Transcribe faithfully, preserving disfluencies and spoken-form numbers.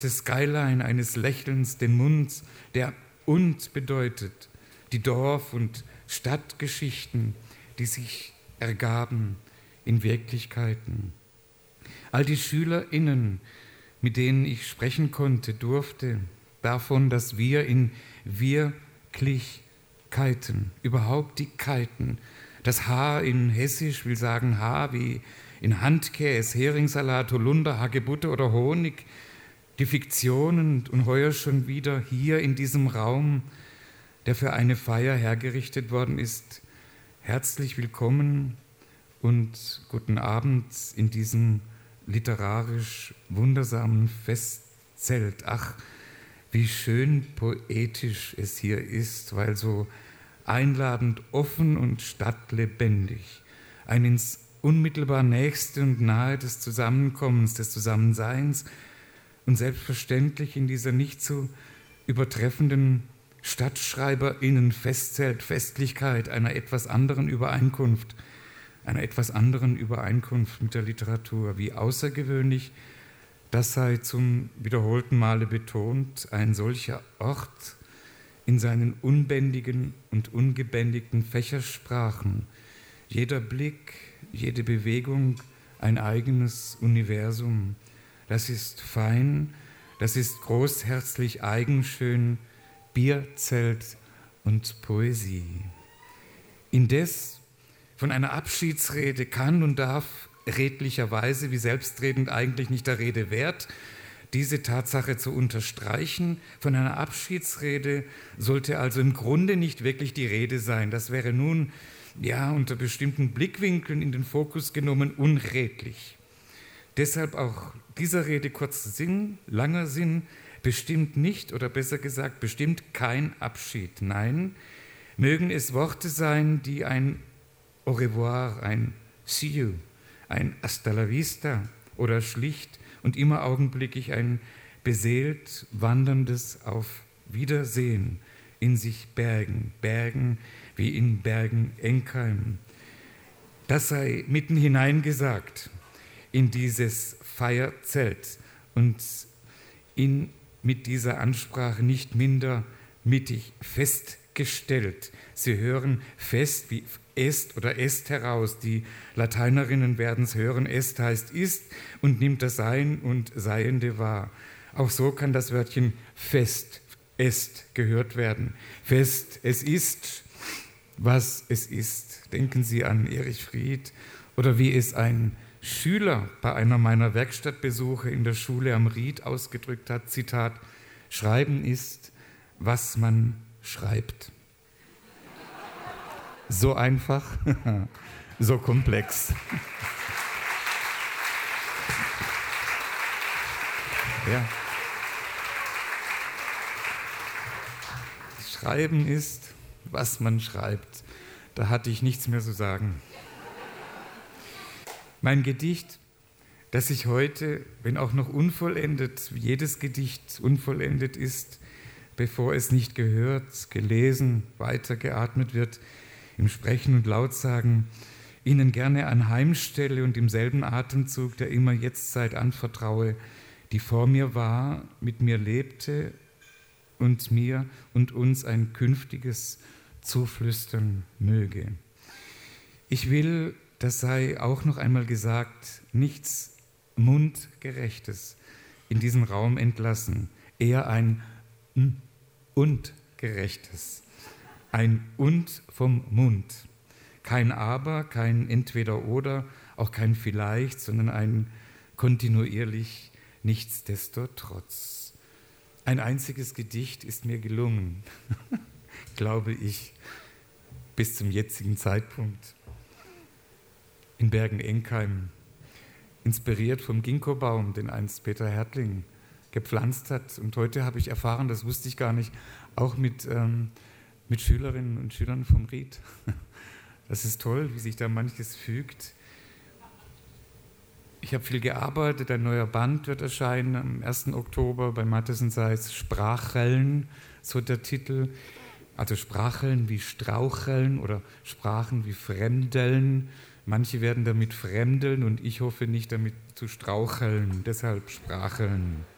Das Skyline eines Lächelns, den Mund, der und bedeutet, die Dorf- und Stadtgeschichten, die sich ergaben in Wirklichkeiten. All die SchülerInnen, mit denen ich sprechen konnte, durfte, davon, dass wir in Wirklichkeiten, überhaupt die Keiten, das H in Hessisch will sagen H wie in Handkäse, Heringssalat, Holunder, Hagebutte oder Honig, die Fiktionen und heuer schon wieder hier in diesem Raum, der für eine Feier hergerichtet worden ist. Herzlich willkommen und guten Abend in diesem literarisch wundersamen Festzelt. Ach, wie schön poetisch es hier ist, weil so einladend, offen und stadtlebendig, ein ins unmittelbar Nächste und Nahe des Zusammenkommens, des Zusammenseins und selbstverständlich in dieser nicht zu übertreffenden StadtschreiberInnen-Festzelt, Festlichkeit einer etwas anderen Übereinkunft, einer etwas anderen Übereinkunft mit der Literatur. Wie außergewöhnlich, das sei zum wiederholten Male betont, ein solcher Ort in seinen unbändigen und ungebändigten Fächersprachen, jeder Blick, jede Bewegung ein eigenes Universum. Das ist fein, das ist großherzig, eigenschön, Bierzelt und Poesie. Indes von einer Abschiedsrede kann und darf redlicherweise, wie selbstredend eigentlich nicht der Rede wert, diese Tatsache zu unterstreichen. Von einer Abschiedsrede sollte also im Grunde nicht wirklich die Rede sein. Das wäre nun, ja, unter bestimmten Blickwinkeln in den Fokus genommen, unredlich. Deshalb auch dieser Rede kurzer Sinn, langer Sinn, bestimmt nicht, oder besser gesagt, bestimmt kein Abschied. Nein, mögen es Worte sein, die ein Au revoir, ein See you, ein Hasta la vista oder schlicht und immer augenblicklich ein beseelt wanderndes Auf Wiedersehen in sich bergen, bergen wie in Bergen-Enkheim. Das sei mitten hineingesagt in dieses Feierzelt und in, mit dieser Ansprache nicht minder mittig festgestellt. Sie hören fest wie est oder est heraus. Die Lateinerinnen werden es hören, est heißt ist und nimmt das Sein und Seiende wahr. Auch so kann das Wörtchen fest, est gehört werden. Fest, es ist, was es ist. Denken Sie an Erich Fried oder wie es ein Schüler bei einer meiner Werkstattbesuche in der Schule am Ried ausgedrückt hat, Zitat, Schreiben ist, was man schreibt. So einfach, so komplex. Ja. Schreiben ist, was man schreibt. Da hatte ich nichts mehr zu sagen. Mein Gedicht, das ich heute, wenn auch noch unvollendet, wie jedes Gedicht unvollendet ist, bevor es nicht gehört, gelesen, weitergeatmet wird, im Sprechen und Lautsagen, Ihnen gerne anheimstelle und im selben Atemzug der immer Jetztzeit anvertraue, die vor mir war, mit mir lebte und mir und uns ein künftiges zuflüstern möge. Ich will, das sei auch noch einmal gesagt, nichts Mundgerechtes in diesen Raum entlassen, eher ein und Gerechtes. Ein und vom Mund. Kein aber, kein entweder oder, auch kein vielleicht, sondern ein kontinuierlich nichtsdestotrotz. Ein einziges Gedicht ist mir gelungen, glaube ich, bis zum jetzigen Zeitpunkt. In Bergen-Enkheim, inspiriert vom Ginkgobaum, den einst Peter Härtling gepflanzt hat. Und heute habe ich erfahren, das wusste ich gar nicht, auch mit, ähm, mit Schülerinnen und Schülern vom Ried. Das ist toll, wie sich da manches fügt. Ich habe viel gearbeitet, ein neuer Band wird erscheinen am ersten Oktober bei Matthes und Seitz, Spracheln, so der Titel. Also Spracheln wie Straucheln oder Sprachen wie Fremdeln. Manche werden damit fremdeln und ich hoffe nicht damit zu straucheln, deshalb Spracheln.